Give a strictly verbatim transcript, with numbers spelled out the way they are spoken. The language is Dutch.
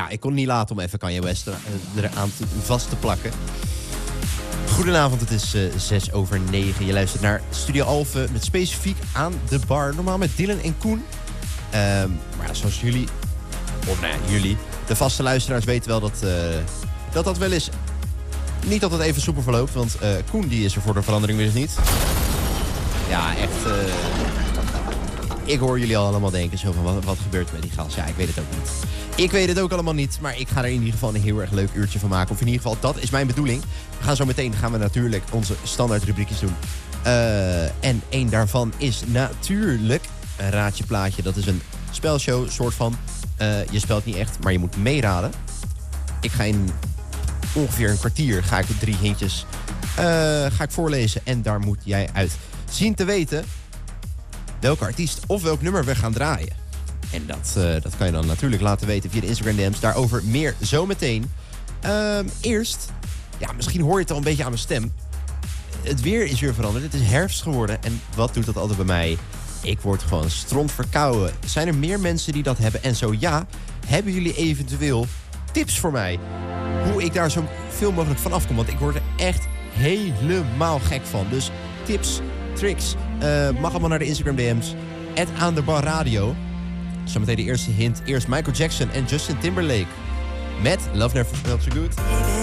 ja, ik kon niet laten om even Kanye West er, eraan te, vast te plakken. Goedenavond, het is uh, zes over negen. Je luistert naar Studio Alphen met specifiek aan de bar. Normaal met Dylan en Koen. Um, maar ja, zoals jullie, of nou ja, jullie, de vaste luisteraars weten wel dat, uh, dat dat wel is. Niet dat het even soepel verloopt, want uh, Koen die is er voor de verandering weer eens niet. Ja, echt. Uh, ik hoor jullie al allemaal denken zo van wat, wat gebeurt er met die gast. Ja, ik weet het ook niet. Ik weet het ook allemaal niet, maar ik ga er in ieder geval een heel erg leuk uurtje van maken. Of in ieder geval, dat is mijn bedoeling. We gaan zo meteen gaan we natuurlijk onze standaard rubriekjes doen. Uh, en één daarvan is natuurlijk een raadje plaatje. Dat is een spelshow, soort van. Uh, je spelt niet echt, maar je moet meeraden. Ik ga in ongeveer een kwartier ga ik drie hintjes uh, ga ik voorlezen. En daar moet jij uit zien te weten welke artiest of welk nummer we gaan draaien. En dat, uh, dat kan je dan natuurlijk laten weten via de Instagram D M's. Daarover meer zometeen. Uh, eerst, ja, misschien hoor je het al een beetje aan mijn stem. Het weer is weer veranderd. Het is herfst geworden. En wat doet dat altijd bij mij? Ik word gewoon stront verkouden. Zijn er meer mensen die dat hebben? En zo ja, hebben jullie eventueel tips voor mij? Hoe ik daar zo veel mogelijk van afkom. Want ik word er echt helemaal gek van. Dus tips, tricks. Uh, mag allemaal naar de Instagram D M's. at aan de bar radio. Zometeen de eerste hint. Eerst Michael Jackson en Justin Timberlake. Met Love Never Felt So Good.